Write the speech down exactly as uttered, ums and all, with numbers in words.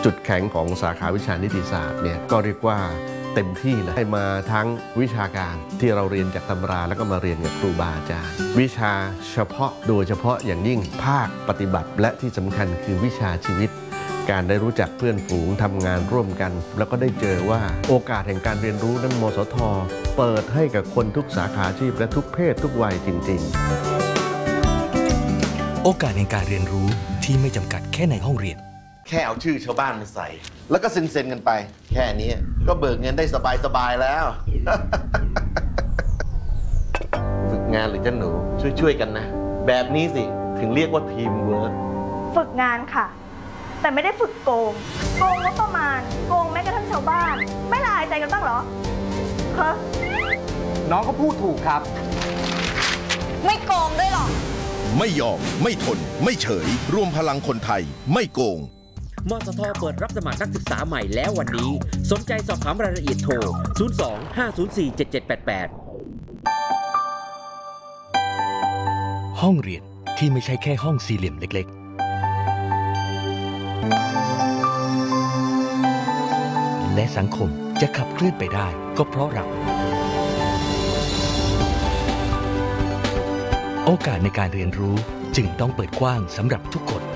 จุดแข็งของสาขาวิชานิติศาสตร์เนี่ยก็เรียกว่าเต็มที่เลยให้มาทั้งวิชาการที่เราเรียนจากตำราแล้วก็มาเรียนกับครูบาอาจารย์วิชาเฉพาะโดยเฉพาะอย่างยิ่งภาคปฏิบัติและที่สำคัญคือวิชาชีวิตการได้รู้จักเพื่อนฝูงทำงานร่วมกันแล้วก็ได้เจอว่าโอกาสแห่งการเรียนรู้นั้นมสท.เปิดให้กับคนทุกสาขาอาชีพและทุกเพศทุกวัยจริงๆโอกาสในการเรียนรู้ที่ไม่จำกัดแค่ในห้องเรียนแค่เอาชื่อชาวบ้านมาใส่แล้วก็เซ็นๆกันไปแค่นี้ก็เบิกเงินได้สบายๆแล้ว ฝึกงานหรือจ้าหนูช่วยๆกันนะแบบนี้สิถึงเรียกว่าทีมเวิร์คฝึกงานค่ะแต่ไม่ได้ฝึกโกงโกงงบประมาณโกงแม้กระทั่งชาวบ้านไม่ละอายใจกันบ้างเหรอฮะน้องก็พูดถูกครับไม่โกงด้วยหรอไม่ยอมไม่ทนไม่เฉยรวมพลังคนไทยไม่โกงมสท.เปิดรับสมัครนักศึกษาใหม่แล้ววันนี้สนใจสอบถามรายละเอียดโทร ศูนย์ สอง ห้า ศูนย์ สี่ เจ็ด เจ็ด แปด แปดห้องเรียนที่ไม่ใช่แค่ห้องสี่เหลี่ยมเล็กๆและสังคมจะขับเคลื่อนไปได้ก็เพราะเราโอกาสในการเรียนรู้จึงต้องเปิดกว้างสำหรับทุกคน